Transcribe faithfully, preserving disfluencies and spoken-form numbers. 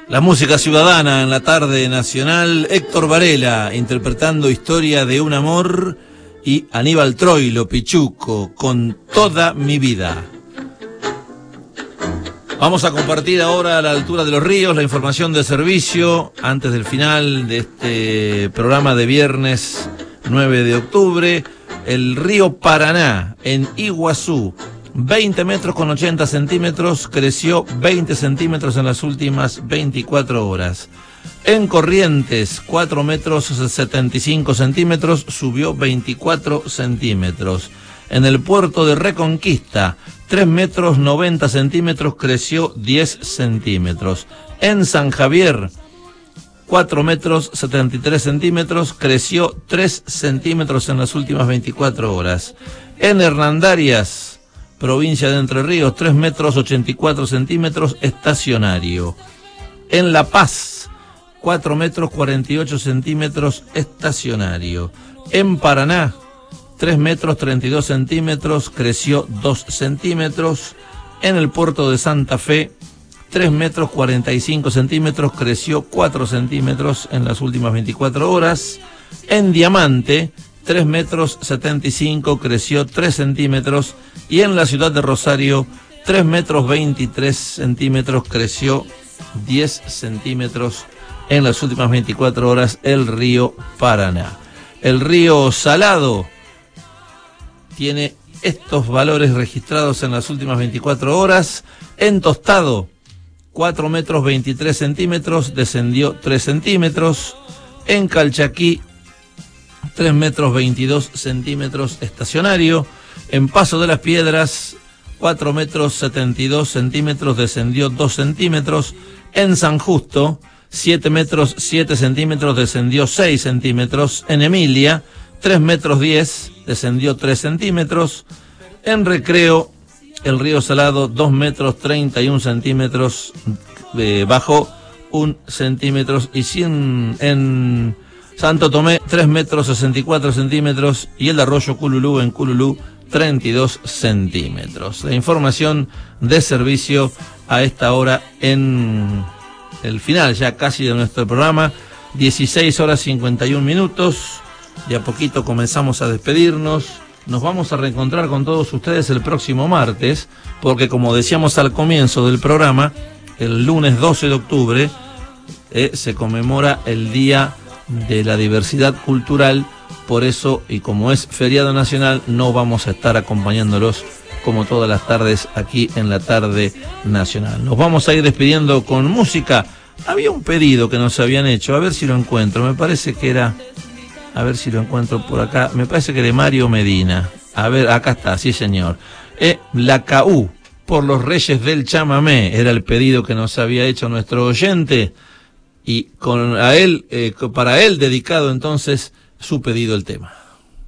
La música ciudadana en la tarde nacional, Héctor Varela interpretando Historia de un amor y Aníbal Troilo, Pichuco, Con toda mi vida. Vamos a compartir ahora a la altura de los ríos la información de servicio antes del final de este programa de viernes nueve de octubre. El río Paraná en Iguazú, veinte metros con ochenta centímetros, creció veinte centímetros en las últimas veinticuatro horas. En Corrientes, cuatro metros setenta y cinco centímetros, subió veinticuatro centímetros. En el puerto de Reconquista, tres metros noventa centímetros, creció diez centímetros. En San Javier, cuatro metros setenta y tres centímetros, creció tres centímetros en las últimas veinticuatro horas. En Hernandarias, provincia de Entre Ríos, tres metros ochenta y cuatro centímetros, estacionario. En La Paz, cuatro metros cuarenta y ocho centímetros, estacionario. En Paraná, tres metros treinta y dos centímetros, creció dos centímetros. En el puerto de Santa Fe, tres metros cuarenta y cinco centímetros, creció cuatro centímetros en las últimas veinticuatro horas. En Diamante, tres metros setenta y cinco, creció tres centímetros. Y en la ciudad de Rosario, tres metros veintitrés centímetros, creció diez centímetros en las últimas veinticuatro horas el río Paraná. El río Salado tiene estos valores registrados en las últimas veinticuatro horas. En Tostado, cuatro metros veintitrés centímetros, descendió tres centímetros. En Calchaquí, tres metros veintidós centímetros, estacionario. En Paso de las Piedras, cuatro metros setenta y dos centímetros, descendió dos centímetros. En San Justo, siete metros siete centímetros, descendió seis centímetros. En Emilia, tres metros diez, descendió tres centímetros. En Recreo, el río Salado, dos metros treinta y un centímetros, eh, bajó un centímetro. Y cien, en Santo Tomé, tres metros sesenta y cuatro centímetros. Y el arroyo Cululú, en Cululú, treinta y dos centímetros. La información de servicio a esta hora en el final ya casi de nuestro programa, dieciséis horas cincuenta y un minutos. De a poquito comenzamos a despedirnos. Nos vamos a reencontrar con todos ustedes el próximo martes, porque como decíamos al comienzo del programa, el lunes doce de octubre eh, se conmemora el Día de la Diversidad Cultural. Por eso, y como es feriado nacional, no vamos a estar acompañándolos como todas las tardes aquí en la tarde nacional. Nos vamos a ir despidiendo con música. Había un pedido que nos habían hecho, a ver si lo encuentro, me parece que era, a ver si lo encuentro por acá, me parece que de Mario Medina. A ver, acá está, sí señor. Eh, La Caú, por los Reyes del Chamamé, era el pedido que nos había hecho nuestro oyente, y con a él, eh, para él dedicado entonces su pedido el tema.